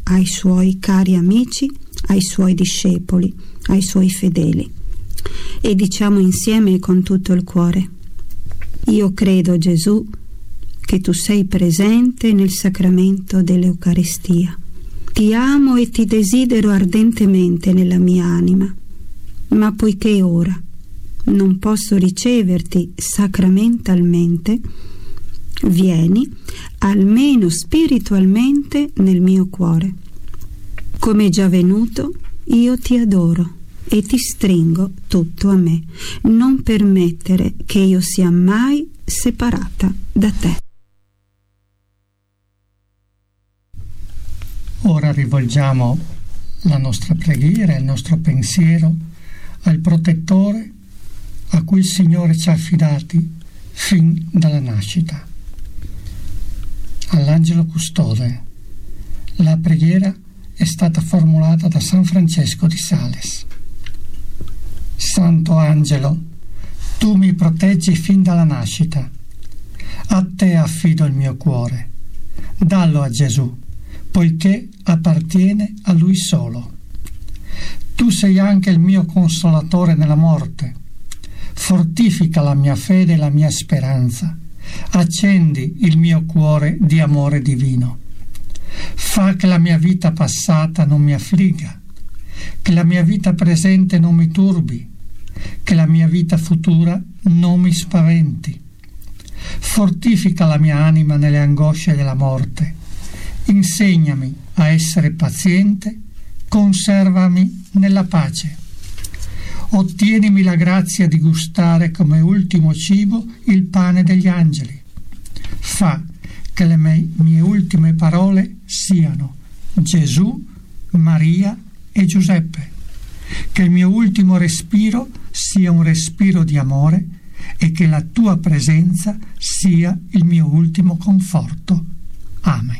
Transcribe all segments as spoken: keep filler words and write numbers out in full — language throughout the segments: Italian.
ai suoi cari amici, ai suoi discepoli, ai suoi fedeli. E diciamo insieme con tutto il cuore: io credo, Gesù, che tu sei presente nel sacramento dell'Eucaristia. Ti amo e ti desidero ardentemente nella mia anima, ma poiché ora non posso riceverti sacramentalmente, vieni almeno spiritualmente nel mio cuore. Come è già venuto, io ti adoro e ti stringo tutto a me. Non permettere che io sia mai separata da te. Ora rivolgiamo la nostra preghiera, il nostro pensiero al protettore a cui il Signore ci ha affidati fin dalla nascita, all'angelo custode. La preghiera è stata formulata da San Francesco di Sales. Santo angelo, tu mi proteggi fin dalla nascita. A te affido il mio cuore. Dallo a Gesù, poiché appartiene a Lui solo. Tu sei anche il mio consolatore nella morte. Fortifica la mia fede e la mia speranza. Accendi il mio cuore di amore divino. Fa che la mia vita passata non mi affligga, che la mia vita presente non mi turbi, che la mia vita futura non mi spaventi. Fortifica la mia anima nelle angosce della morte. Insegnami a essere paziente, conservami nella pace. Ottienimi la grazia di gustare come ultimo cibo il pane degli angeli. Fa che le mie, mie ultime parole siano Gesù, Maria e Giuseppe. Che il mio ultimo respiro sia un respiro di amore e che la tua presenza sia il mio ultimo conforto. Amen.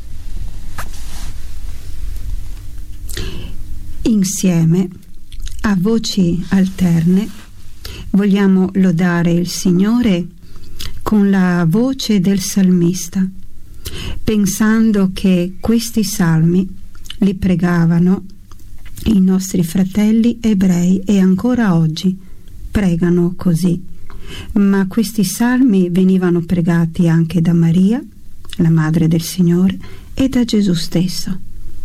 Insieme, a voci alterne, vogliamo lodare il Signore con la voce del salmista, pensando che questi salmi li pregavano i nostri fratelli ebrei e ancora oggi pregano così. Ma questi salmi venivano pregati anche da Maria, la Madre del Signore, e da Gesù stesso.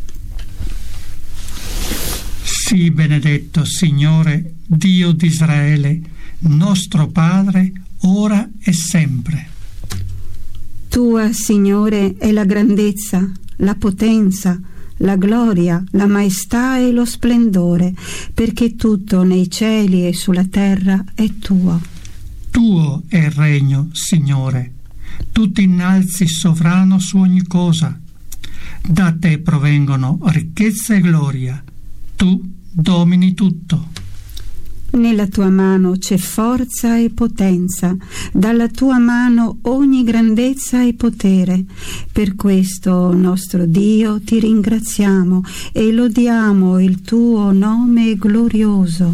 Sii benedetto, Signore, Dio di Israele, nostro Padre, ora e sempre. Tua, Signore, è la grandezza, la potenza, la gloria, la maestà e lo splendore, perché tutto nei cieli e sulla terra è tuo. Tuo è il regno, Signore. Tu ti innalzi sovrano su ogni cosa. Da te provengono ricchezza e gloria. Tu domini tutto. Nella tua mano c'è forza e potenza, dalla tua mano ogni grandezza e potere. Per questo, nostro Dio, ti ringraziamo e lodiamo il tuo nome glorioso.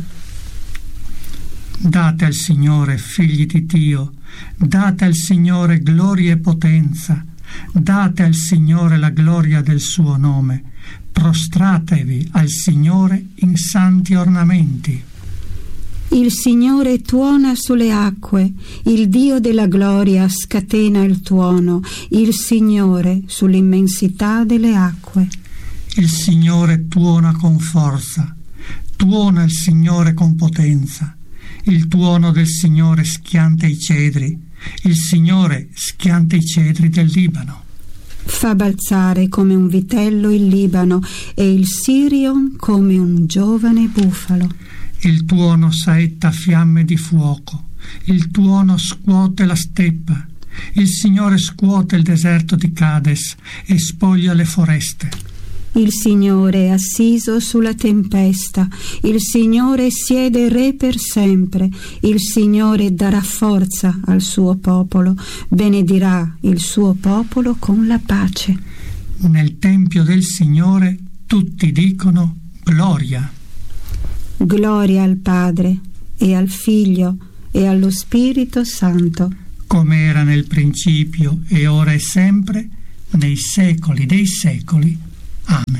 Date al Signore, figli di Dio, date al Signore gloria e potenza, date al Signore la gloria del suo nome, prostratevi al Signore in santi ornamenti. Il Signore tuona sulle acque, il Dio della gloria scatena il tuono, il Signore sull'immensità delle acque. Il Signore tuona con forza, tuona il Signore con potenza. Il tuono del Signore schianta i cedri, il Signore schianta i cedri del Libano. Fa balzare come un vitello il Libano e il Sirion come un giovane bufalo. Il tuono saetta fiamme di fuoco, il tuono scuote la steppa, il Signore scuote il deserto di Cades e spoglia le foreste. Il Signore è assiso sulla tempesta, il Signore siede re per sempre, il Signore darà forza al suo popolo, benedirà il suo popolo con la pace. Nel tempio del Signore tutti dicono gloria. Gloria al Padre e al Figlio e allo Spirito Santo, come era nel principio e ora e sempre, nei secoli dei secoli. Amen.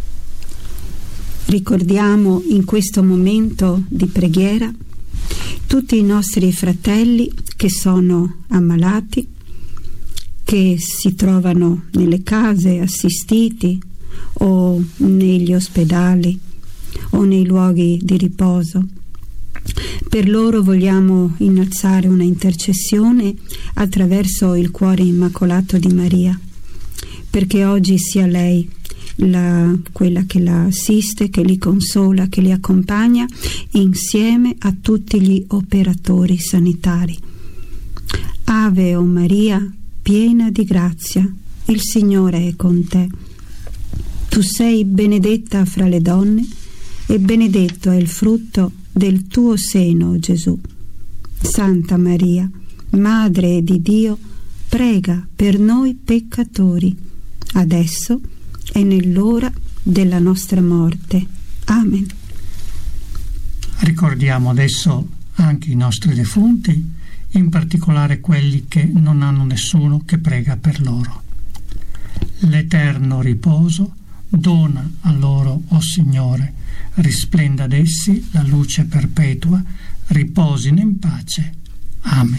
Ricordiamo in questo momento di preghiera tutti i nostri fratelli che sono ammalati, che si trovano nelle case assistiti o negli ospedali o nei luoghi di riposo. Per loro vogliamo innalzare una intercessione attraverso il cuore immacolato di Maria, perché oggi sia lei la, quella che la assiste, che li consola, che li accompagna insieme a tutti gli operatori sanitari. Ave o Maria, piena di grazia, il Signore è con te. Tu sei benedetta fra le donne e benedetto è il frutto del tuo seno, Gesù. Santa Maria, Madre di Dio, prega per noi peccatori, adesso e nell'ora della nostra morte. Amen. Ricordiamo adesso anche i nostri defunti, in particolare quelli che non hanno nessuno che prega per loro. L'eterno riposo dona a loro, o Signore, risplenda ad essi la luce perpetua, riposino in pace. Amen.